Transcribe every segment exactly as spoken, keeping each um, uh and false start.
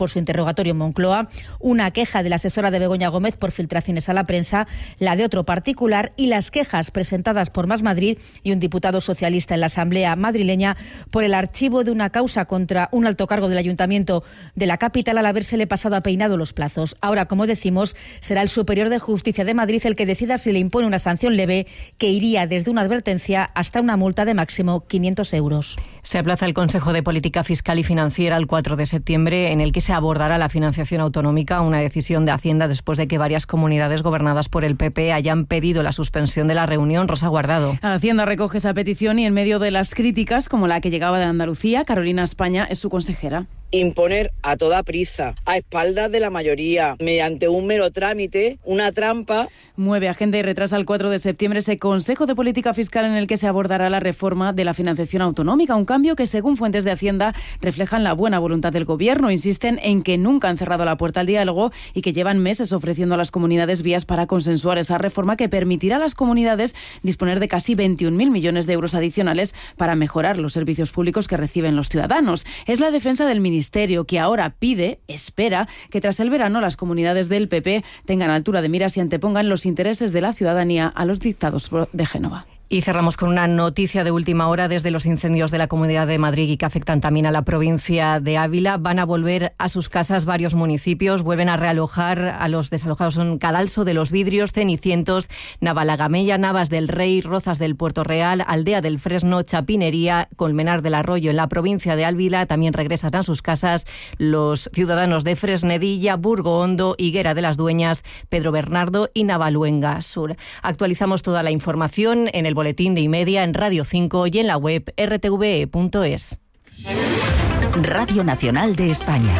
por su interrogatorio en Moncloa, una queja de la asesora de Begoña Gómez por filtraciones a la prensa, la de otro particular y las quejas presentadas por Más Madrid y un diputado socialista en la Asamblea madrileña por el archivo de una causa contra un alto cargo del Ayuntamiento de la capital al habérsele pasado a peinado los plazos. Ahora, como decimos, será el Superior de Justicia de Madrid el que decida si le impone una sanción leve que iría desde una advertencia hasta una multa de máximo quinientos euros. Se aplaza el Consejo de Política Fiscal y Financiera al cuatro de septiembre, en el que se abordará la financiación autonómica, una decisión de Hacienda después de que varias comunidades gobernadas por el P P hayan pedido la suspensión de la reunión. Rosa Guardado. Hacienda recoge esa petición y en medio de las críticas, como la que llegaba de Andalucía, Carolina España es su consejera. Imponer a toda prisa, a espaldas de la mayoría, mediante un mero trámite, una trampa. Mueve agenda y retrasa al cuatro de septiembre ese Consejo de Política Fiscal en el que se abordará la reforma de la financiación autonómica, un cambio que, según fuentes de Hacienda, reflejan la buena voluntad del Gobierno. Insisten en que nunca han cerrado la puerta al diálogo y que llevan meses ofreciendo a las comunidades vías para consensuar esa reforma que permitirá a las comunidades disponer de casi veintiún mil millones de euros adicionales para mejorar los servicios públicos que reciben los ciudadanos. Es la defensa del Ministerio Ministerio que ahora pide, espera, que tras el verano las comunidades del P P tengan altura de miras y antepongan los intereses de la ciudadanía a los dictados de Génova. Y cerramos con una noticia de última hora desde los incendios de la Comunidad de Madrid y que afectan también a la provincia de Ávila. Van a volver a sus casas varios municipios, vuelven a realojar a los desalojados en Cadalso de los Vidrios, Cenicientos, Navalagamella, Navas del Rey, Rozas del Puerto Real, Aldea del Fresno, Chapinería, Colmenar del Arroyo. En la provincia de Ávila también regresan a sus casas los ciudadanos de Fresnedilla, Burgo Hondo, Higuera de las Dueñas, Pedro Bernardo y Navaluenga Sur. Actualizamos toda la información en el boletín de Imedia, en Radio cinco y en la web r t v e punto es. Radio Nacional de España.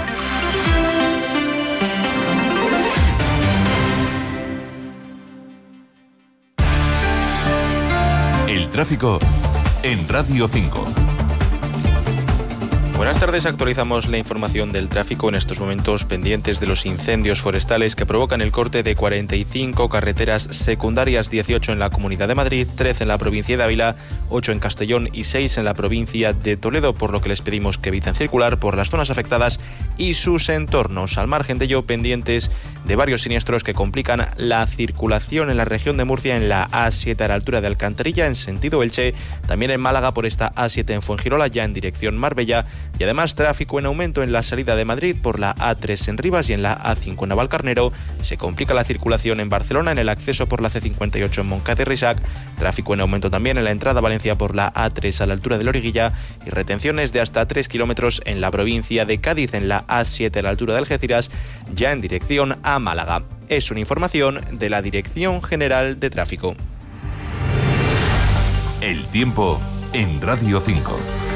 El tráfico en Radio cinco. Buenas tardes, actualizamos la información del tráfico en estos momentos pendientes de los incendios forestales que provocan el corte de cuarenta y cinco carreteras secundarias, dieciocho en la Comunidad de Madrid, trece en la provincia de Ávila, ocho en Castellón y seis en la provincia de Toledo, por lo que les pedimos que eviten circular por las zonas afectadas y sus entornos. Al margen de ello, pendientes de varios siniestros que complican la circulación en la región de Murcia en la A siete a la altura de Alcantarilla en sentido Elche, también en Málaga por esta A siete en Fuengirola ya en dirección Marbella, y además tráfico en aumento en la salida de Madrid por la A tres en Rivas y en la A cinco en Navalcarnero. Se complica la circulación en Barcelona en el acceso por la C cincuenta y ocho en Moncada y Reixac. Tráfico en aumento también en la entrada a Valencia por la A tres a la altura de Loriguilla y retenciones de hasta tres kilómetros en la provincia de Cádiz en la A siete a la altura de Algeciras ya en dirección a Málaga. Es una información de la Dirección General de Tráfico. El tiempo en Radio cinco.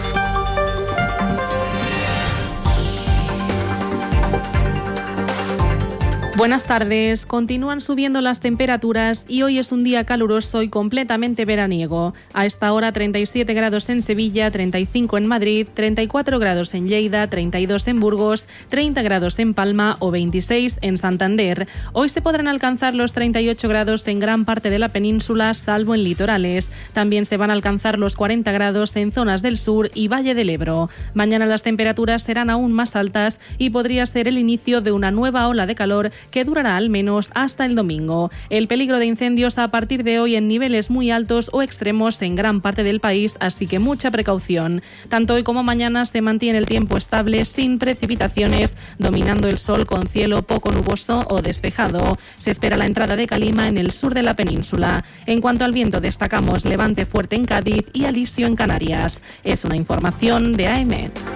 Buenas tardes. Continúan subiendo las temperaturas y hoy es un día caluroso y completamente veraniego. A esta hora treinta y siete grados en Sevilla, treinta y cinco en Madrid, treinta y cuatro grados en Lleida, treinta y dos en Burgos, treinta grados en Palma o veintiséis en Santander. Hoy se podrán alcanzar los treinta y ocho grados en gran parte de la península, salvo en litorales. También se van a alcanzar los cuarenta grados en zonas del sur y Valle del Ebro. Mañana las temperaturas serán aún más altas y podría ser el inicio de una nueva ola de calor que durará al menos hasta el domingo. El peligro de incendios a partir de hoy en niveles muy altos o extremos en gran parte del país, así que mucha precaución. Tanto hoy como mañana se mantiene el tiempo estable sin precipitaciones, dominando el sol con cielo poco nuboso o despejado. Se espera la entrada de calima en el sur de la península. En cuanto al viento, destacamos levante fuerte en Cádiz y alisio en Canarias. Es una información de A M E T.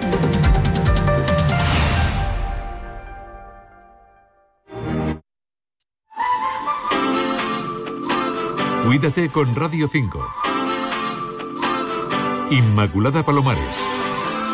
Cuídate con Radio cinco. Inmaculada Palomares.